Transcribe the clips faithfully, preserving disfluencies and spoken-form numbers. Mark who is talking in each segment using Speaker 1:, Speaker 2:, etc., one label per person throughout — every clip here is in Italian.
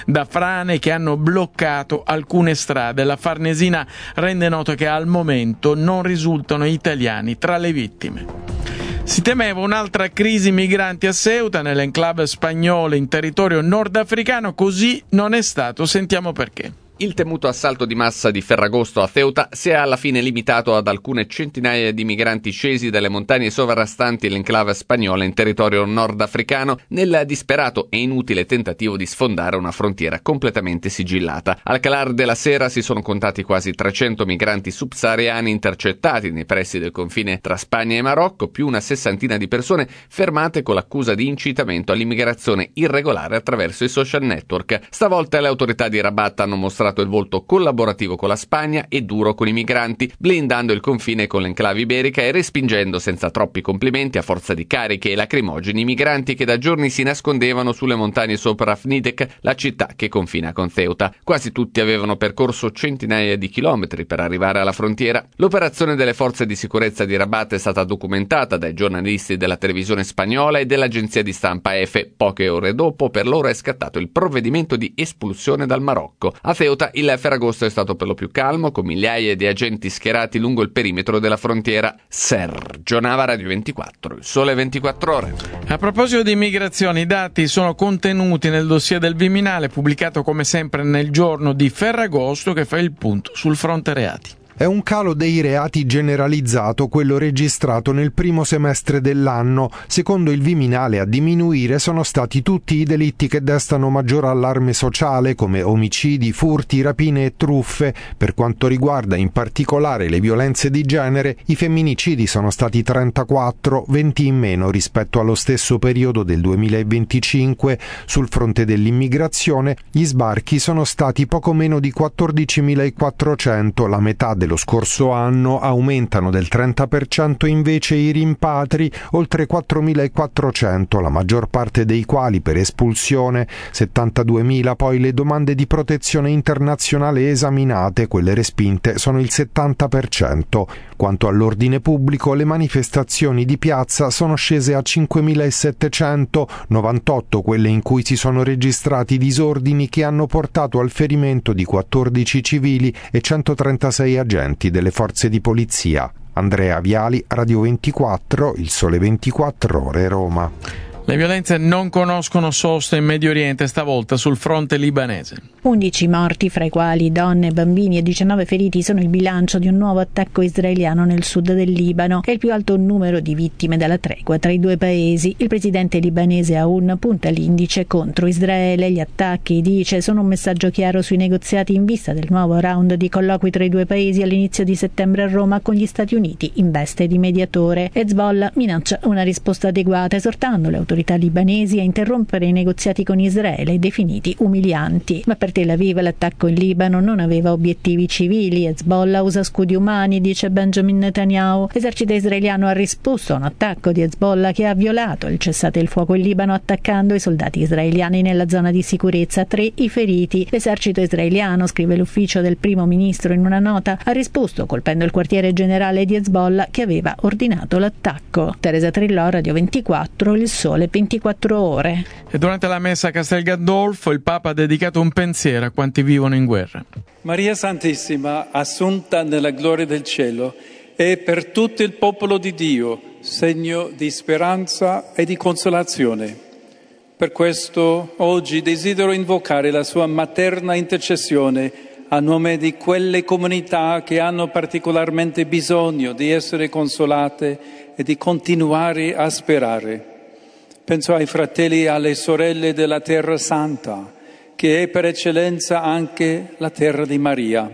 Speaker 1: da frane che hanno bloccato alcune strade. La Farnesina rende noto che al momento non risultano italiani tra le vittime. Si temeva un'altra crisi migranti a Ceuta, nell'enclave spagnola in territorio nordafricano, così non è stato. Sentiamo perché.
Speaker 2: Il temuto assalto di massa di Ferragosto a Ceuta si è alla fine limitato ad alcune centinaia di migranti scesi dalle montagne sovrastanti l'enclave spagnola in territorio nordafricano nel disperato e inutile tentativo di sfondare una frontiera completamente sigillata. Al calar della sera si sono contati quasi trecento migranti subsahariani intercettati nei pressi del confine tra Spagna e Marocco, più una sessantina di persone fermate con l'accusa di incitamento all'immigrazione irregolare attraverso i social network. Stavolta le autorità di Rabat hanno mostrato il volto collaborativo con la Spagna e duro con i migranti, blindando il confine con l'enclave iberica e respingendo senza troppi complimenti a forza di cariche e lacrimogeni i migranti che da giorni si nascondevano sulle montagne sopra Afnidek, la città che confina con Ceuta. Quasi tutti avevano percorso centinaia di chilometri per arrivare alla frontiera. L'operazione delle forze di sicurezza di Rabat è stata documentata dai giornalisti della televisione spagnola e dell'agenzia di stampa EFE. Poche ore dopo per loro è scattato il provvedimento di espulsione dal Marocco. A Ceuta il Ferragosto è stato per lo più calmo, con migliaia di agenti schierati lungo il perimetro della frontiera. Sergio Nava, Radio ventiquattro, il Sole ventiquattro Ore.
Speaker 1: A proposito di immigrazione, i dati sono contenuti nel dossier del Viminale, pubblicato come sempre nel giorno di Ferragosto, che fa il punto sul fronte reati.
Speaker 3: È un calo dei reati generalizzato quello registrato nel primo semestre dell'anno. Secondo il Viminale, a diminuire sono stati tutti i delitti che destano maggior allarme sociale, come omicidi, furti, rapine e truffe. Per quanto riguarda in particolare le violenze di genere, i femminicidi sono stati trentaquattro, venti in meno rispetto allo stesso periodo del duemilaventicinque. Sul fronte dell'immigrazione, gli sbarchi sono stati poco meno di quattordicimilaquattrocento, la metà dello scorso anno. Aumentano del trenta per cento invece i rimpatri, oltre quattromilaquattrocento, la maggior parte dei quali per espulsione, settantaduemila poi le domande di protezione internazionale esaminate, quelle respinte sono il settanta per cento. Quanto all'ordine pubblico, le manifestazioni di piazza sono scese a cinquemilasettecento, novantotto quelle in cui si sono registrati disordini che hanno portato al ferimento di quattordici civili e centotrentasei agenti delle forze di polizia. Andrea Viali, Radio ventiquattro, il Sole ventiquattro Ore, Roma.
Speaker 1: Le violenze non conoscono sosta in Medio Oriente, stavolta sul fronte libanese.
Speaker 4: undici morti, fra i quali donne, bambini e diciannove feriti, sono il bilancio di un nuovo attacco israeliano nel sud del Libano. È il più alto numero di vittime dalla tregua tra i due paesi. Il presidente libanese Aoun punta l'indice contro Israele. Gli attacchi, dice, sono un messaggio chiaro sui negoziati in vista del nuovo round di colloqui tra i due paesi all'inizio di settembre a Roma, con gli Stati Uniti in veste di mediatore. Hezbollah minaccia una risposta adeguata, esortando le autorità libanesi a interrompere i negoziati con Israele, definiti umilianti. Ma per Tel Aviv l'attacco in Libano non aveva obiettivi civili. Hezbollah usa scudi umani, dice Benjamin Netanyahu. L'esercito israeliano ha risposto a un attacco di Hezbollah che ha violato il cessate il fuoco in Libano, attaccando i soldati israeliani nella zona di sicurezza. Tre i feriti. L'esercito israeliano, scrive l'ufficio del primo ministro in una nota, ha risposto colpendo il quartiere generale di Hezbollah che aveva ordinato l'attacco. Teresa Trillò, Radio ventiquattro, il Sole ventiquattro Ore.
Speaker 1: E durante la messa a Castel Gandolfo il Papa ha dedicato un pensiero a quanti vivono in guerra.
Speaker 5: Maria Santissima, assunta nella gloria del cielo, è per tutto il popolo di Dio segno di speranza e di consolazione. Per questo oggi desidero invocare la sua materna intercessione a nome di quelle comunità che hanno particolarmente bisogno di essere consolate e di continuare a sperare. Penso ai fratelli e alle sorelle della Terra Santa, che è per eccellenza anche la terra di Maria.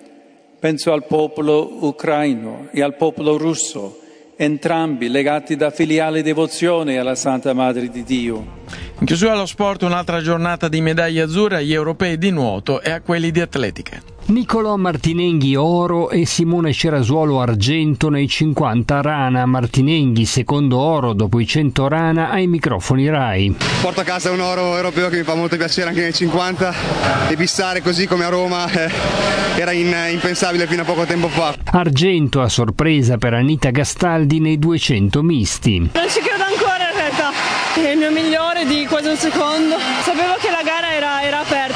Speaker 5: Penso al popolo ucraino e al popolo russo, entrambi legati da filiale devozione alla Santa Madre di Dio.
Speaker 1: In chiusura allo sport, un'altra giornata di medaglie azzurre agli europei di nuoto e a quelli di atletica.
Speaker 6: Nicolò Martinenghi oro e Simone Cerasuolo argento nei cinquanta rana. Martinenghi secondo oro dopo i cento rana ai microfoni Rai.
Speaker 7: Porto a casa un oro europeo che mi fa molto piacere anche nei cinquanta, e bissare così come a Roma eh, era in, impensabile fino a poco tempo fa.
Speaker 6: Argento a sorpresa per Anita Gastaldi nei duecento misti.
Speaker 8: Non ci credo ancora in realtà, è il mio migliore di quasi un secondo. Sapevo che la gara era, era aperta.